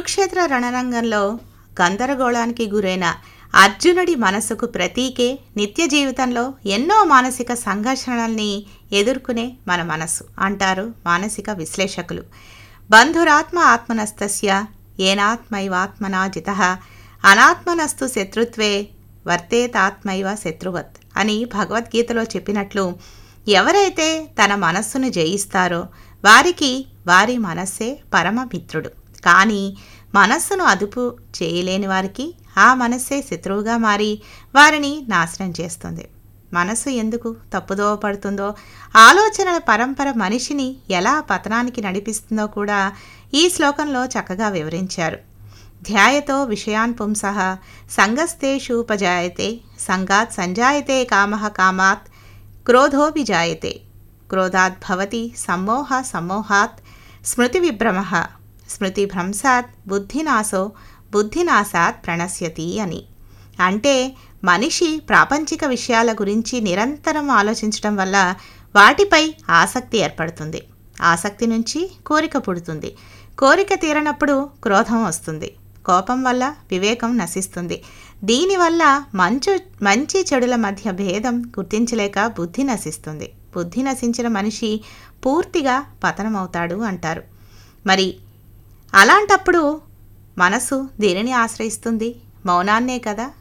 కురుక్షేత్ర రణరంగంలో గందరగోళానికి గురైన అర్జునుడి మనసుకు ప్రతీకే నిత్య జీవితంలో ఎన్నో మానసిక సంఘర్షణల్ని ఎదుర్కొనే మన మనసు అంటారు మానసిక విశ్లేషకులు. బంధురాత్మ ఆత్మనస్తస్య ఏనాత్మైవాత్మనా జితః అనాత్మనస్తు శత్రుత్వే వర్తేతాత్మైవ శత్రువత్ అని భగవద్గీతలో చెప్పినట్లు, ఎవరైతే తన మనస్సును జయిస్తారో వారికి వారి మనస్సే పరమ మిత్రుడు. కానీ మనస్సును అదుపు చేయలేని వారికి ఆ మనస్సే శత్రువుగా మారి వారిని నాశనం చేస్తుంది. మనస్సు ఎందుకు తప్పుదోవ పడుతుందో, ఆలోచనల పరంపర మనిషిని ఎలా పతనానికి నడిపిస్తుందో కూడా ఈ శ్లోకంలో చక్కగా వివరించారు. ధ్యాయతో విషయాన్ పుంసః సంగస్తేషూపజాయతే సంగాత్ సంజాయతే కామః కామాత్ క్రోధోభిజాయతే క్రోధాత్ భవతి సమ్మోహ సమ్మోహాత్ స్మృతి విభ్రమః స్మృతిభ్రంశాత్ బుద్ధినాశో బుద్ధినాశాత్ ప్రణశ్యతి అని. అంటే మనిషి ప్రాపంచిక విషయాల గురించి నిరంతరం ఆలోచించడం వల్ల వాటిపై ఆసక్తి ఏర్పడుతుంది. ఆసక్తి నుంచి కోరిక పుడుతుంది. కోరిక తీరనప్పుడు క్రోధం వస్తుంది. కోపం వల్ల వివేకం నశిస్తుంది. దీనివల్ల మంచి చెడుల మధ్య భేదం గుర్తించలేక బుద్ధి నశిస్తుంది. బుద్ధి నశించిన మనిషి పూర్తిగా పతనమవుతాడు అంటారు. మరి అలాంటప్పుడు మనసు దేనిని ఆశ్రయిస్తుంది? మౌనాన్నే కదా.